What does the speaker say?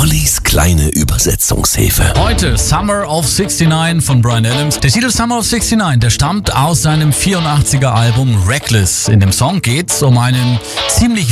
Ollis kleine Übersetzungshilfe. Heute Summer of 69 von Bryan Adams. Der Titel Summer of 69, der stammt aus seinem 84er Album Reckless. In dem Song geht's um einen ziemlich